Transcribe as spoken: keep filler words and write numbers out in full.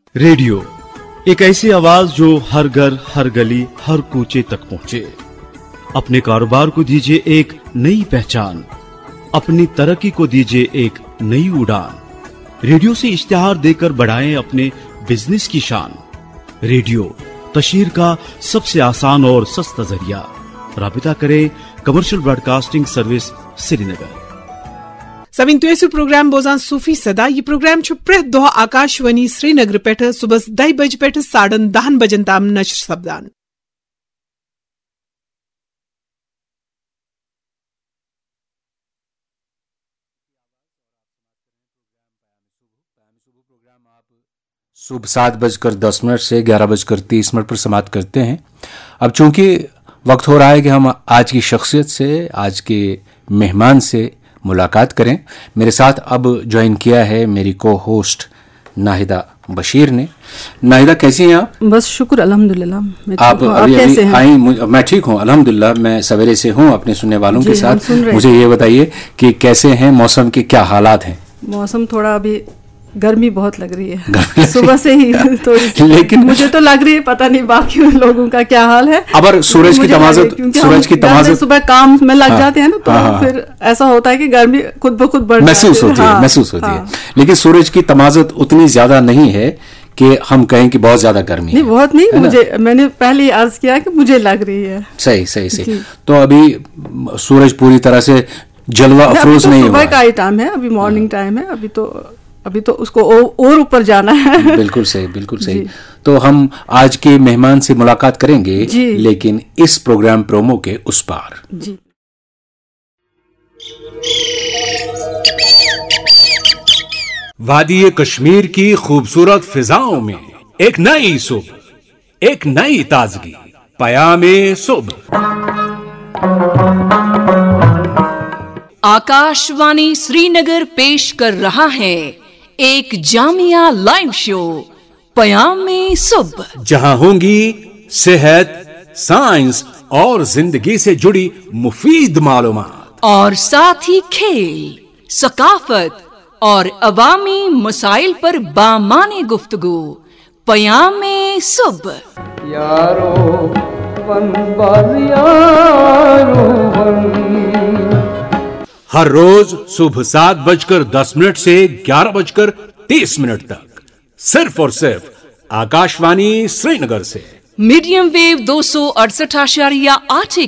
Radio एक ऐसी आवाज जो हर घर, हर गली, हर कूचे तक पहुंचे। अपने कारोबार को दीजिए एक नई पहचान, अपनी तरक्की को दीजिए एक नई उड़ान। रेडियो से इश्तिहार देकर बढ़ाएं अपने बिजनेस की शान। रेडियो तशहीर का सबसे आसान और सस्ता जरिया। राबिता करें commercial broadcasting service Srinagar. Savin तुयसु programme बोजान सूफी सदा ये प्रोग्राम छु प्रत दोह आकाशवाणी श्रीनगर पेठ सुबह दह बज पेठ साढ़न दहन बजन ताम नशर सपदान। सुबह सात बजकर दस मिनट से ग्यारह बजकर तीस मिनट पर समाप्त करते हैं। अब चूंकि वक्त हो रहा है कि हम आज की शख्सियत से, आज के मेहमान से मुलाकात करें। मेरे साथ अब ज्वाइन किया है मेरी को होस्ट नाहिदा बशीर ने। नाहिदा कैसी हैं आप? बस शुक्र अल्हम्दुलिल्लाह। मैं आप अभी अभी आई? मैं ठीक हूँ अल्हम्दुलिल्लाह। मैं सवेरे से हूँ अपने सुनने वालों के साथ। मुझे ये बताइए कि कैसे हैं, मौसम के क्या हालात हैं? मौसम थोड़ा अभी गर्मी बहुत लग रही है सुबह से ही थोड़ी, लेकिन मुझे तो लग रही है, पता नहीं बाकी लोगों का क्या हाल है। अब सूरज की तमाज़त सूरज की तमाज़त सुबह काम में लग हाँ, जाते हैं ना, तो हाँ, फिर ऐसा होता है कि गर्मी खुद ब खुद बढ़ महसूस होती है महसूस होती है। लेकिन सूरज की तमाज़त उतनी ज्यादा नहीं है कि हम कहें कि बहुत ज्यादा गर्मी नहीं, बहुत नहीं। मुझे मैंने पहले ही अर्ज किया कि मुझे लग रही है। सही सही सही। तो अभी सूरज पूरी तरह से जलवा अफरोज नहीं हुआ। सुबह का ही टाइम है, अभी मॉर्निंग टाइम है। अभी तो अभी तो उसको और ऊपर जाना है। बिल्कुल सही बिल्कुल सही। तो हम आज के मेहमान से मुलाकात करेंगे, लेकिन इस प्रोग्राम प्रोमो के उस पार जी। वादी कश्मीर की खूबसूरत फिजाओं में एक नई सुबह, एक नई ताजगी, पयामे सुबह। आकाशवाणी श्रीनगर पेश कर रहा है एक जामिया लाइव शो पयामे सुबह, जहां होंगी सेहत, साइंस और जिंदगी से जुड़ी मुफीद मालूमात, और साथ ही खेल, सकाफत और अवामी मसाइल पर बामाने गुफ्तगू। पयामे सुबह। यारो वन बाज यारो वन। हर रोज सुबह सात बजकर दस मिनट से ग्यारह बजकर तीस मिनट तक, सिर्फ और सिर्फ आकाशवाणी श्रीनगर से। मीडियम वेव दो सौ अड़सठ आशारिया आठ